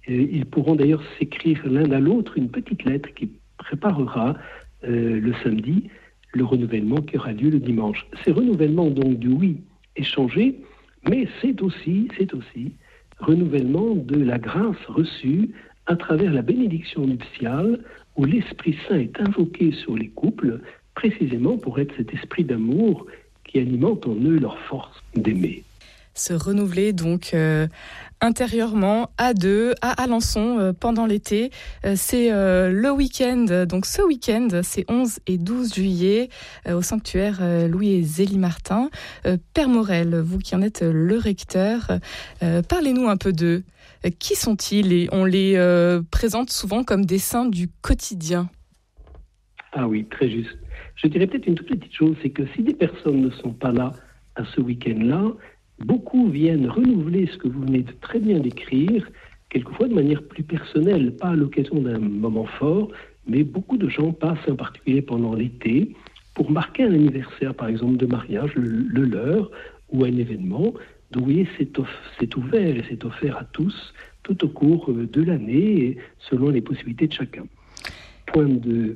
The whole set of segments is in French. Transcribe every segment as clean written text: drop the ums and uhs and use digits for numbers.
Ils pourront d'ailleurs s'écrire l'un à l'autre une petite lettre qui préparera le samedi le renouvellement qui aura lieu le dimanche. Ces renouvellements donc du oui échangé, mais c'est aussi renouvellement de la grâce reçue à travers la bénédiction nuptiale où l'Esprit Saint est invoqué sur les couples précisément pour être cet esprit d'amour qui alimente en eux leur force d'aimer. Se renouveler donc intérieurement à deux à Alençon pendant l'été. C'est le week-end, donc ce week-end, c'est 11 et 12 juillet au sanctuaire Louis et Zélie Martin. Père Morel, vous qui en êtes le recteur, parlez-nous un peu d'eux. Qui sont-ils? Et on les présente souvent comme des saints du quotidien. Ah oui, très juste. Je dirais peut-être une toute petite chose, c'est que si des personnes ne sont pas là à ce week-end-là, beaucoup viennent renouveler ce que vous venez de très bien décrire, quelquefois de manière plus personnelle, pas à l'occasion d'un moment fort, mais beaucoup de gens passent en particulier pendant l'été pour marquer un anniversaire, par exemple de mariage, le leur, ou un événement. Donc vous voyez, c'est ouvert et c'est offert à tous tout au cours de l'année, et selon les possibilités de chacun. Point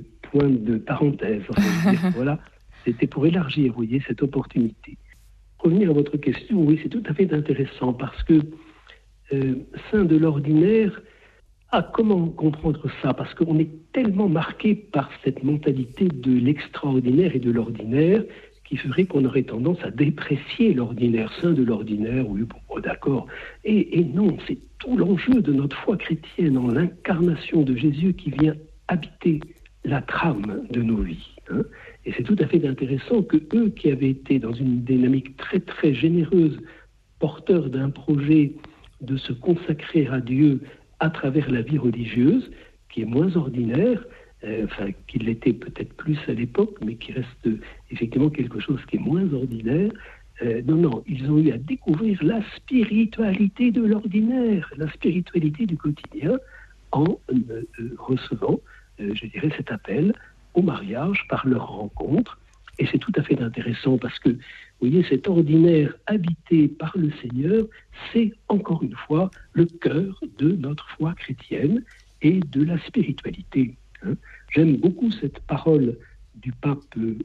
de parenthèse, voilà, c'était pour élargir, vous voyez, cette opportunité. Revenir à votre question, oui, c'est tout à fait intéressant parce que saint de l'ordinaire, comment comprendre ça? Parce qu'on est tellement marqué par cette mentalité de l'extraordinaire et de l'ordinaire qui ferait qu'on aurait tendance à déprécier l'ordinaire, saint de l'ordinaire, oui, bon, d'accord. Et non, c'est tout l'enjeu de notre foi chrétienne en l'incarnation de Jésus qui vient habiter la trame de nos vies. Hein. Et c'est tout à fait intéressant que eux qui avaient été dans une dynamique très très généreuse, porteurs d'un projet de se consacrer à Dieu à travers la vie religieuse, qui est moins ordinaire, qu'il l'était peut-être plus à l'époque, mais qui reste effectivement quelque chose qui est moins ordinaire. Non, ils ont eu à découvrir la spiritualité de l'ordinaire, la spiritualité du quotidien, en recevant, je dirais, cet appel au mariage par leur rencontre. Et c'est tout à fait intéressant parce que, vous voyez, cet ordinaire habité par le Seigneur, c'est encore une fois le cœur de notre foi chrétienne et de la spiritualité. Hein. J'aime beaucoup cette parole du pape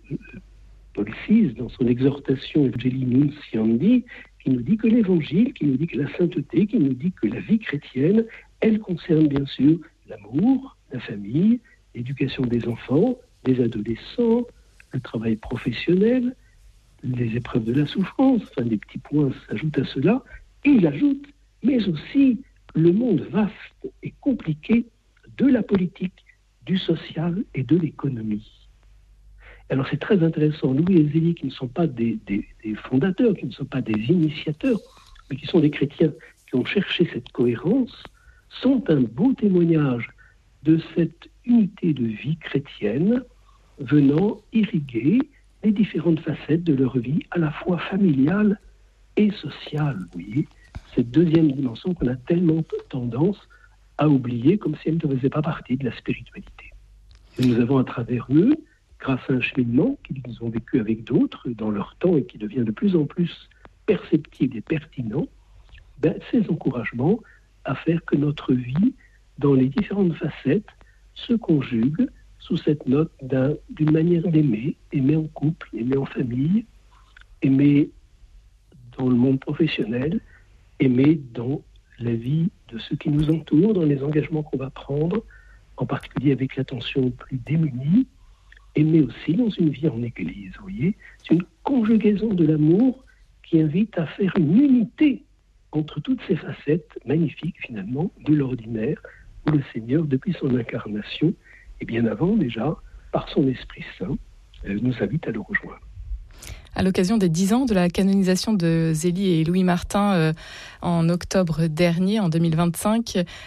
Paul VI dans son exhortation Evangelii Nuntiandi, qui nous dit que l'évangile, qui nous dit que la sainteté, qui nous dit que la vie chrétienne, elle concerne bien sûr l'amour, la famille, l'éducation des enfants, des adolescents, le travail professionnel, les épreuves de la souffrance, enfin des petits points s'ajoutent à cela, et il ajoute, mais aussi le monde vaste et compliqué de la politique, du social et de l'économie. Alors c'est très intéressant, Louis et Zélie, qui ne sont pas des fondateurs, qui ne sont pas des initiateurs, mais qui sont des chrétiens qui ont cherché cette cohérence, sont un beau témoignage de cette unité de vie chrétienne venant irriguer les différentes facettes de leur vie, à la fois familiale et sociale. Vous voyez, cette deuxième dimension qu'on a tellement tendance à oublier comme si elle ne faisait pas partie de la spiritualité. Et nous avons à travers eux, grâce à un cheminement qu'ils ont vécu avec d'autres dans leur temps et qui devient de plus en plus perceptible et pertinent, ces encouragements à faire que notre vie, dans les différentes facettes, se conjugue sous cette note d'une manière d'aimer, aimer en couple, aimer en famille, aimer dans le monde professionnel, aimer dans la vie de ceux qui nous entourent, dans les engagements qu'on va prendre, en particulier avec l'attention aux plus démunis, aimer aussi dans une vie en Église, vous voyez. C'est une conjugaison de l'amour qui invite à faire une unité entre toutes ces facettes magnifiques, finalement, de l'ordinaire, où le Seigneur, depuis son incarnation, et bien avant déjà, par son Esprit Saint, nous invite à le rejoindre. À l'occasion des 10 ans de la canonisation de Zélie et Louis Martin en octobre dernier, en 2025,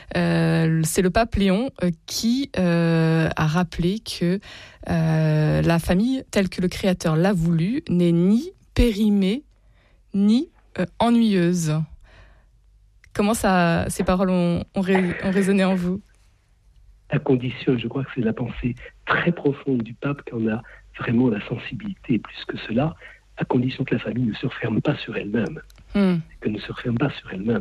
c'est le pape Léon qui a rappelé que la famille, telle que le Créateur l'a voulu, n'est ni périmée, ni ennuyeuse. Comment ces paroles ont résonné en vous ? À condition, je crois que c'est la pensée très profonde du pape qu'on a vraiment la sensibilité, et plus que cela, à condition que la famille ne se referme pas sur elle-même. Que ne se referme pas sur elle-même.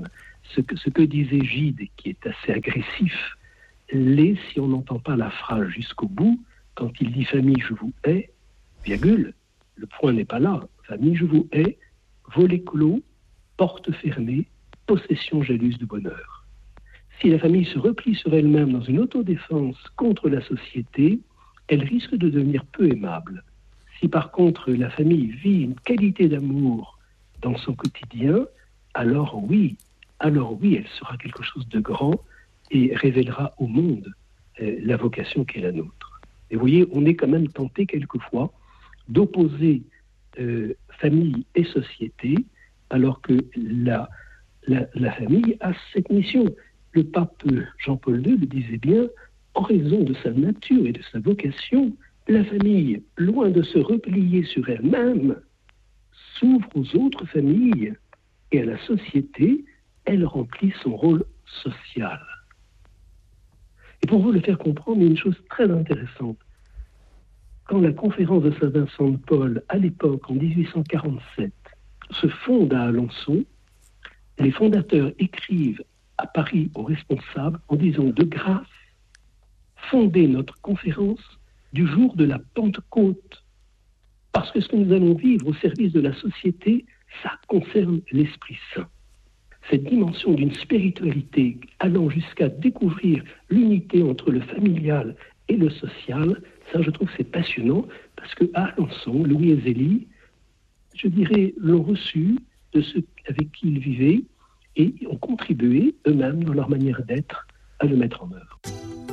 ce que disait Gide, et qui est assez agressif, l'est si on n'entend pas la phrase jusqu'au bout, quand il dit « famille, je vous hais », virgule, le point n'est pas là. « Famille, je vous hais », volet clos, porte fermée, possession jalouse du bonheur. Si la famille se replie sur elle-même dans une autodéfense contre la société, elle risque de devenir peu aimable. Si par contre la famille vit une qualité d'amour dans son quotidien, alors oui, elle sera quelque chose de grand et révélera au monde la vocation qui est la nôtre. Et vous voyez, on est quand même tenté quelquefois d'opposer famille et société, alors que la famille a cette mission. Le pape Jean-Paul II le disait bien, en raison de sa nature et de sa vocation, la famille, loin de se replier sur elle-même, s'ouvre aux autres familles et à la société, elle remplit son rôle social. Et pour vous le faire comprendre, il y a une chose très intéressante. Quand la conférence de Saint-Vincent de Paul, à l'époque, en 1847, se fonde à Alençon, les fondateurs écrivent à Paris aux responsables en disant de grâce, fondez notre conférence du jour de la Pentecôte. Parce que ce que nous allons vivre au service de la société, ça concerne l'Esprit Saint. Cette dimension d'une spiritualité allant jusqu'à découvrir l'unité entre le familial et le social, ça je trouve c'est passionnant, parce qu'à Alençon, Louis et Zélie, je dirais, l'ont reçu de ceux avec qui ils vivaient et ont contribué eux-mêmes dans leur manière d'être à le mettre en œuvre.